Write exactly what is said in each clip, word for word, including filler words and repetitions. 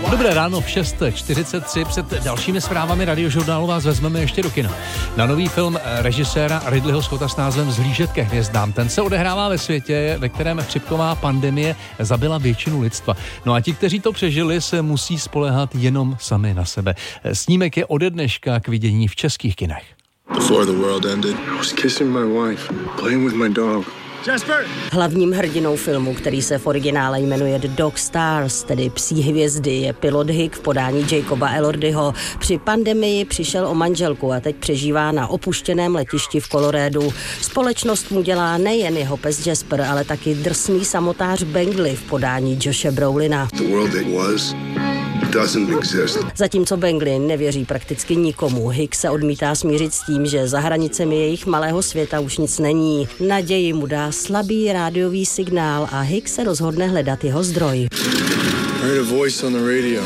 Dobré ráno v šest čtyřicet tři. Před dalšími zprávami Radiožurnálu vás vezmeme ještě do kina. Na nový film režiséra Ridleyho Scotta s názvem Zhlížet ke hvězdám. Ten se odehrává ve světě, ve kterém chřipková pandemie zabila většinu lidstva. No a ti, kteří to přežili, se musí spoléhat jenom sami na sebe. Snímek je ode dneška k vidění v českých kinech. Before the world ended, I was kissing my wife, playing with my dog. Jasper. Hlavním hrdinou filmu, který se v originále jmenuje The Dog Stars, tedy Psí hvězdy, je pilot Hick v podání Jacoba Elordyho. Při pandemii přišel o manželku a teď přežívá na opuštěném letišti v Coloradu. Společnost mu dělá nejen jeho pes Jasper, ale taky drsný samotář Bengley v podání Joshe Brolina. The world it was doesn't exist. Zatímco Bengley nevěří prakticky nikomu, Hick se odmítá smířit s tím, že za hranicemi jejich malého světa už nic není. Naději mu dá slabý rádiový signál a Hick se rozhodne hledat jeho zdroj. I heard a voice on the radio.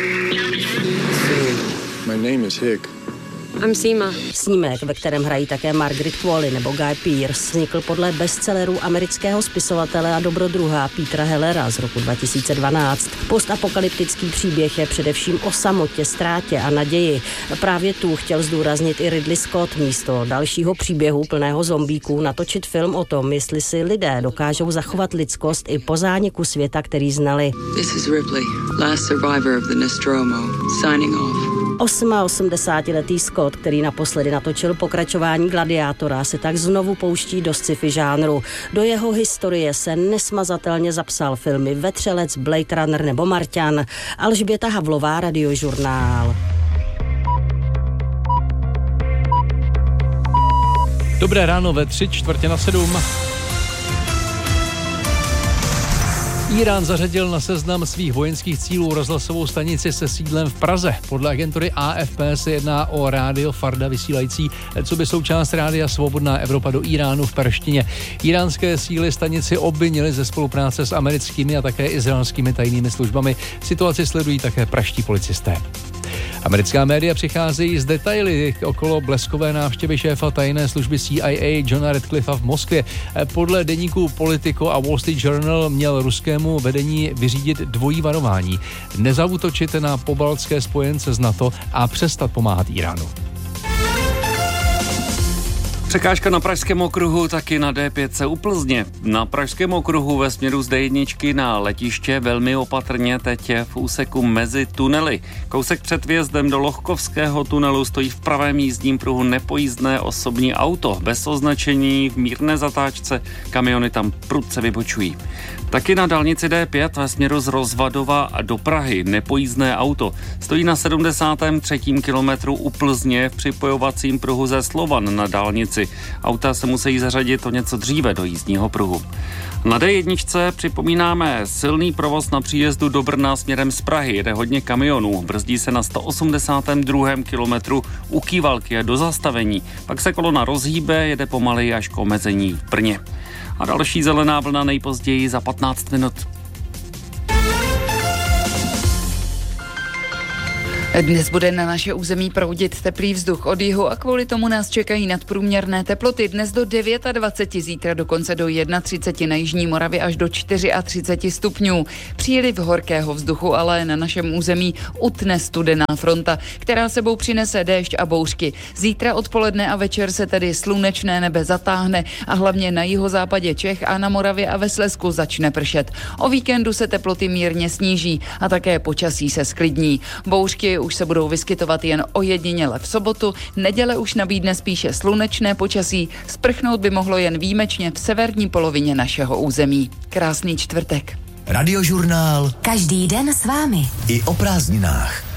My name is Hick. I'm Sima. Snímek, ve kterém hrají také Margaret Qualley nebo Guy Pearce, vznikl podle bestselleru amerického spisovatele a dobrodruha Petera Hellera z roku dva tisíce dvanáct. Postapokalyptický příběh je především o samotě, ztrátě a naději. Právě tu chtěl zdůraznit i Ridley Scott místo dalšího příběhu plného zombíků natočit film o tom, jestli si lidé dokážou zachovat lidskost i po zániku světa, který znali. This is Ripley, last survivor of the Nostromo, signing off. osmaosmdesátiletý Scott, který naposledy natočil pokračování Gladiátora, se tak znovu pouští do sci-fi žánru. Do jeho historie se nesmazatelně zapsal filmy Vetřelec, Blade Runner nebo Marťan. Alžběta Havlová, Radiožurnál. Dobré ráno ve tři čtvrtě na sedm. Irán zařadil na seznam svých vojenských cílů rozhlasovou stanici se sídlem v Praze. Podle agentury A F P se jedná o rádio Farda vysílající, co by součást rádia Svobodná Evropa do Iránu v perštině. Iránské síly stanici obvinily ze spolupráce s americkými a také izraelskými tajnými službami. Situaci sledují také pražští policisté. Americká média přicházejí z detaily okolo bleskové návštěvy šéfa tajné služby C I A Johna Radcliffa v Moskvě. Podle deníku Politico a Wall Street Journal měl ruskému vedení vyřídit dvojí varování. Nezautočit na pobaltské spojence z NATO a přestat pomáhat Iránu. Překážka na Pražském okruhu, taky na D pět u Plzně. Na Pražském okruhu ve směru z D jedna na letiště velmi opatrně teď v úseku mezi tunely. Kousek před vjezdem do Lohkovského tunelu stojí v pravém jízdním pruhu nepojízdné osobní auto. Bez označení v mírné zatáčce, kamiony tam prudce vybočují. Taky na dálnici D pět ve směru z Rozvadova do Prahy nepojízdné auto. Stojí na sedmdesátém třetím kilometru u Plzně v připojovacím pruhu ze Slovan na dálnici. Auta se musí zařadit o něco dříve do jízdního pruhu. Na D jedna připomínáme silný provoz na příjezdu do Brna směrem z Prahy. Jede hodně kamionů. Brzdí se na sto osmdesátém druhém kilometru u Kývalky a do zastavení. Pak se kolona rozhýbe, jede pomaleji až k omezení v Brně. A další zelená vlna nejpozději za patnáct minut. Dnes bude na naše území proudit teplý vzduch od jihu a kvůli tomu nás čekají nadprůměrné teploty. Dnes do dvacet devět, zítra dokonce do třicet jedna, na jižní Moravě až do třicet čtyři stupňů. Příliv horkého vzduchu ale na našem území utne studená fronta, která sebou přinese déšť a bouřky. Zítra odpoledne a večer se tedy slunečné nebe zatáhne a hlavně na jihozápadě Čech a na Moravě a ve Slezsku začne pršet. O víkendu se teploty mírně sníží a také počasí se sklidní. Bouřky už se budou vyskytovat jen ojediněle v sobotu, neděle už nabídne spíše slunečné počasí, sprchnout by mohlo jen výjimečně v severní polovině našeho území. Krásný čtvrtek. Radiožurnál. Každý den s vámi. I o prázdninách.